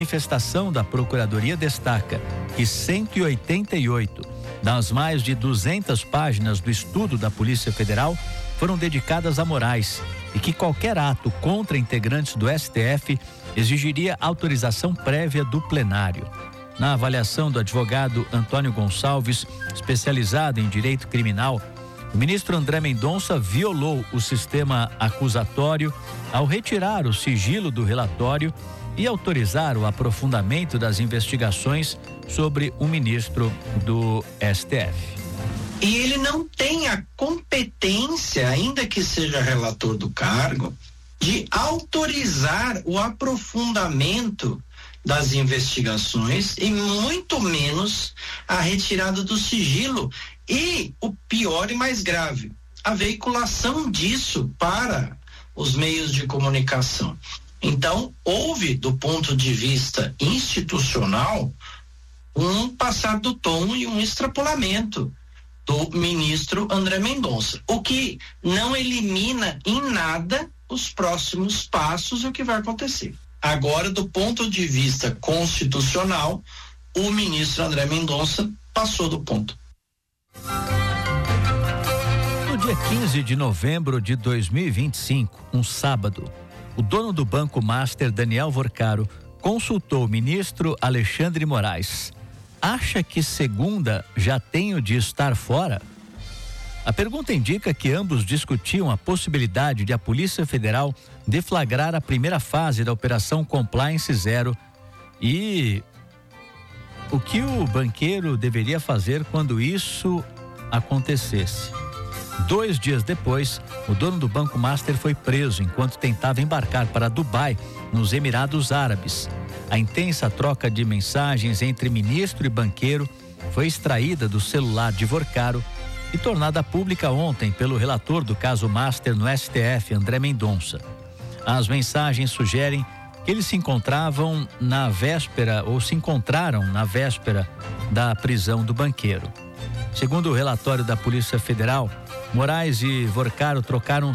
manifestação da Procuradoria destaca que 188 das mais de 200 páginas do estudo da Polícia Federal foram dedicadas a Moraes e que qualquer ato contra integrantes do STF exigiria autorização prévia do plenário. Na avaliação do advogado Antônio Gonçalves, especializado em direito criminal, o ministro André Mendonça violou o sistema acusatório ao retirar o sigilo do relatório e autorizar o aprofundamento das investigações sobre o ministro do STF. E ele não tem a competência, ainda que seja relator do cargo, de autorizar o aprofundamento das investigações e muito menos a retirada do sigilo e o pior e mais grave, a veiculação disso para os meios de comunicação. Então, houve, do ponto de vista institucional, um passar do tom e um extrapolamento do ministro André Mendonça, o que não elimina em nada os próximos passos e o que vai acontecer. Agora, do ponto de vista constitucional, o ministro André Mendonça passou do ponto. No dia 15 de novembro de 2025, um sábado, o dono do Banco Master, Daniel Vorcaro, consultou o ministro Alexandre Moraes. Acha que segunda já tenho de estar fora? A pergunta indica que ambos discutiam a possibilidade de a Polícia Federal deflagrar a primeira fase da Operação Compliance Zero e o que o banqueiro deveria fazer quando isso acontecesse. 2 dias depois, o dono do Banco Master foi preso enquanto tentava embarcar para Dubai, nos Emirados Árabes. A intensa troca de mensagens entre ministro e banqueiro foi extraída do celular de Vorcaro e tornada pública ontem pelo relator do caso Master no STF, André Mendonça. As mensagens sugerem que eles se encontraram na véspera da prisão do banqueiro. Segundo o relatório da Polícia Federal, Moraes e Vorcaro trocaram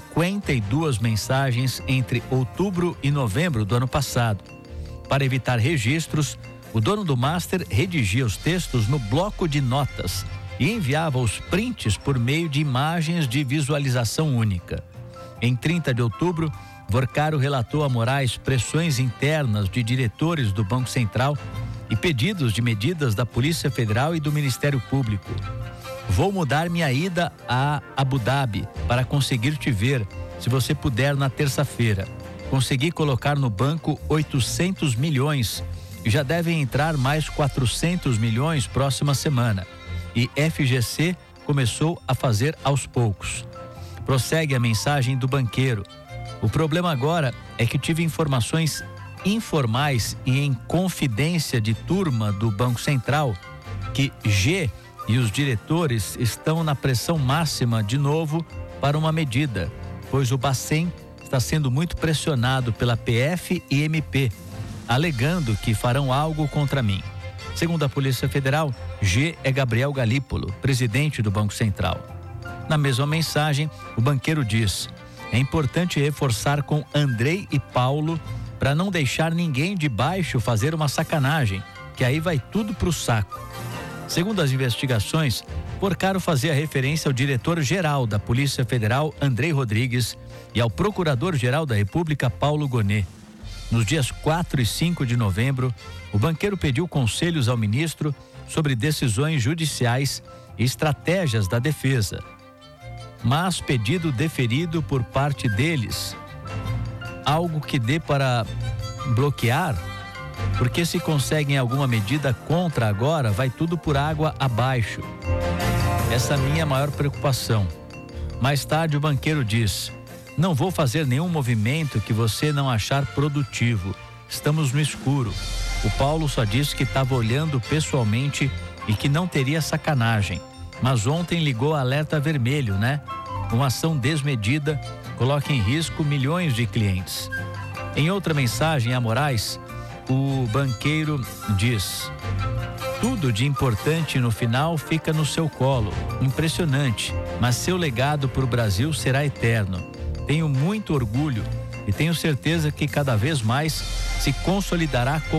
52 mensagens entre outubro e novembro do ano passado. Para evitar registros, o dono do Master redigia os textos no bloco de notas e enviava os prints por meio de imagens de visualização única. Em 30 de outubro, Vorcaro relatou a Moraes pressões internas de diretores do Banco Central e pedidos de medidas da Polícia Federal e do Ministério Público. Vou mudar minha ida a Abu Dhabi para conseguir te ver, se você puder, na terça-feira. Consegui colocar no banco 800 milhões e já devem entrar mais 400 milhões próxima semana. E FGC começou a fazer aos poucos. Prossegue a mensagem do banqueiro. O problema agora é que tive informações informais e em confidência de turma do Banco Central que G e os diretores estão na pressão máxima de novo para uma medida, pois o Bacen está sendo muito pressionado pela PF e MP, alegando que farão algo contra mim. Segundo a Polícia Federal, G é Gabriel Galípolo, presidente do Banco Central. Na mesma mensagem, o banqueiro diz: é importante reforçar com Andrei e Paulo para não deixar ninguém de baixo fazer uma sacanagem, que aí vai tudo pro saco. Segundo as investigações, Vorcaro fazia referência ao diretor-geral da Polícia Federal, Andrei Rodrigues, e ao procurador-geral da República, Paulo Gonet. Nos dias 4 e 5 de novembro, o banqueiro pediu conselhos ao ministro sobre decisões judiciais e estratégias da defesa, mas pedido deferido por parte deles. Algo que dê para bloquear, porque se conseguem alguma medida contra agora, vai tudo por água abaixo. Essa é a minha maior preocupação. Mais tarde o banqueiro diz: não vou fazer nenhum movimento que você não achar produtivo. Estamos no escuro. O Paulo só disse que estava olhando pessoalmente e que não teria sacanagem. Mas ontem ligou alerta vermelho, né? Uma ação desmedida coloca em risco milhões de clientes. Em outra mensagem a Moraes, o banqueiro diz: tudo de importante no final fica no seu colo. Impressionante, mas seu legado para o Brasil será eterno. Tenho muito orgulho e tenho certeza que cada vez mais se consolidará como